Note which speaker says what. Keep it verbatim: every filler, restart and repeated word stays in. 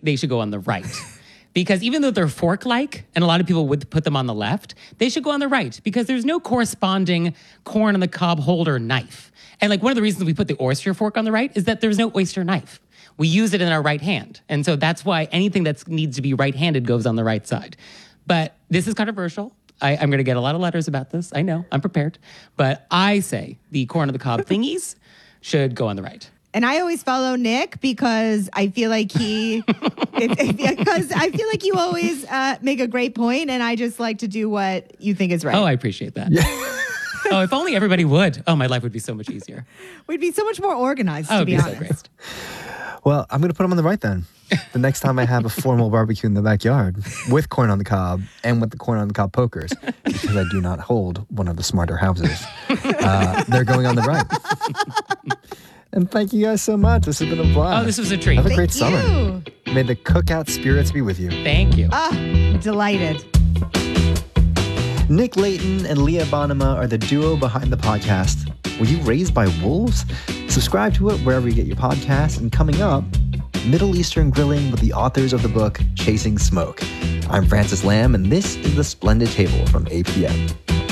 Speaker 1: they should go on the right. Because even though they're fork-like, and a lot of people would put them on the left, they should go on the right because there's no corresponding corn on the cob holder knife. And like one of the reasons we put the oyster fork on the right is that there's no oyster knife. We use it in our right hand. And so that's why anything that needs to be right-handed goes on the right side. But this is controversial. I, I'm going to get a lot of letters about this. I know, I'm prepared. But I say the corn on the cob thingies should go on the right.
Speaker 2: And I always follow Nick because I feel like he, it, it, because I feel like you always uh, make a great point, and I just like to do what you think is right.
Speaker 1: Oh, I appreciate that. Yeah. Oh, if only everybody would. Oh, my life would be so much easier.
Speaker 2: We'd be so much more organized,
Speaker 1: oh,
Speaker 2: to be,
Speaker 1: be
Speaker 2: honest.
Speaker 1: So great.
Speaker 3: Well, I'm going to put them on the right then. The next time I have a formal barbecue in the backyard with corn on the cob and with the corn on the cob pokers, because I do not hold one of the smarter houses, uh, they're going on the right. And thank you guys so much. This has been a blast.
Speaker 1: Oh, this was a treat.
Speaker 3: Have a
Speaker 2: Thank
Speaker 3: great
Speaker 2: you.
Speaker 3: summer. May the cookout spirits be with you.
Speaker 1: Thank you.
Speaker 2: Ah, delighted.
Speaker 3: Nick Layton and Leah Bonema are the duo behind the podcast. Were you raised by wolves? Subscribe to it wherever you get your podcasts. And coming up, Middle Eastern grilling with the authors of the book Chasing Smoke. I'm Francis Lamb, and this is The Splendid Table from A P M.